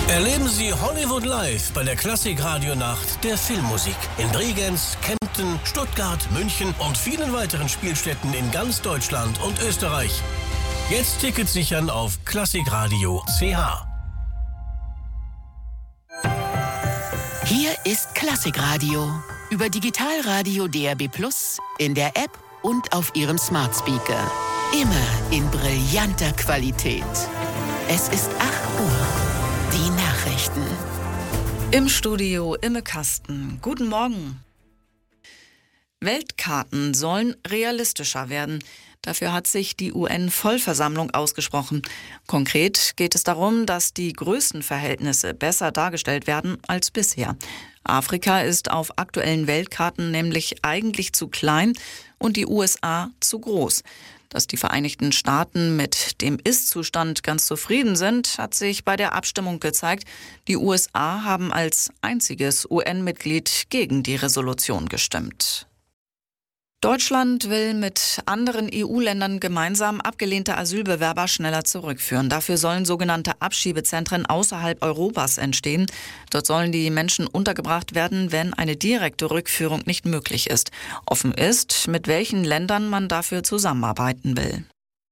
Erleben Sie Hollywood Live bei der Klassik-Radio-Nacht der Filmmusik in Bregenz, Kempten, Stuttgart, München und vielen weiteren Spielstätten in ganz Deutschland und Österreich. Jetzt Tickets sichern auf klassikradio.ch. Hier ist Klassikradio über Digitalradio DAB+, in der App und auf Ihrem Smart Speaker. Immer in brillanter Qualität. Es ist 8 Uhr. Die Nachrichten. Im Studio Imme Kasten. Guten Morgen. Weltkarten sollen realistischer werden. Dafür hat sich die UN-Vollversammlung ausgesprochen. Konkret geht es darum, dass die Größenverhältnisse besser dargestellt werden als bisher. Afrika ist auf aktuellen Weltkarten nämlich eigentlich zu klein und die USA zu groß. Dass die Vereinigten Staaten mit dem Ist-Zustand ganz zufrieden sind, hat sich bei der Abstimmung gezeigt. Die USA haben als einziges UN-Mitglied gegen die Resolution gestimmt. Deutschland will mit anderen EU-Ländern gemeinsam abgelehnte Asylbewerber schneller zurückführen. Dafür sollen sogenannte Abschiebezentren außerhalb Europas entstehen. Dort sollen die Menschen untergebracht werden, wenn eine direkte Rückführung nicht möglich ist. Offen ist, mit welchen Ländern man dafür zusammenarbeiten will.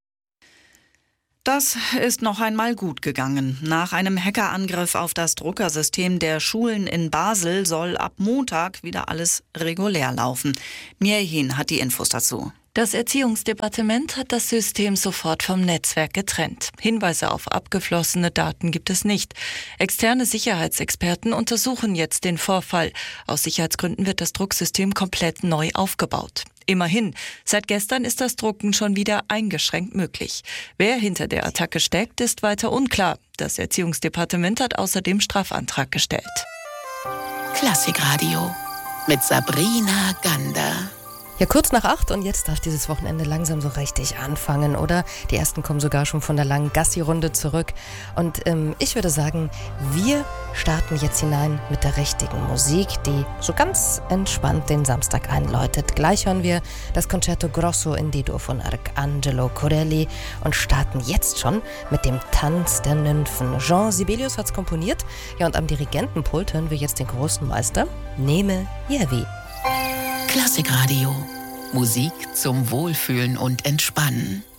Das ist noch einmal gut gegangen. Nach einem Hackerangriff auf das Druckersystem der Schulen in Basel soll ab Montag wieder alles regulär laufen. Mirhin hat die Infos dazu. Das Erziehungsdepartement hat das System sofort vom Netzwerk getrennt. Hinweise auf abgeflossene Daten gibt es nicht. Externe Sicherheitsexperten untersuchen jetzt den Vorfall. Aus Sicherheitsgründen wird das Drucksystem komplett neu aufgebaut. Immerhin, seit gestern ist das Drucken schon wieder eingeschränkt möglich. Wer hinter der Attacke steckt, ist weiter unklar. Das Erziehungsdepartement hat außerdem Strafantrag gestellt. Klassikradio mit Sabrina Gander. Ja, kurz nach 8 und jetzt darf dieses Wochenende langsam so richtig anfangen, oder? Die ersten kommen sogar schon von der langen Gassi-Runde zurück. Und ich würde sagen, wir starten jetzt hinein mit der richtigen Musik, die so ganz entspannt den Samstag einläutet. Gleich hören wir das Concerto Grosso in D-Dur von Arcangelo Corelli und starten jetzt schon mit dem Tanz der Nymphen. Jean Sibelius hat's komponiert. Ja, und am Dirigentenpult hören wir jetzt den großen Meister Neme Järvi. Klassikradio. Musik zum Wohlfühlen und Entspannen.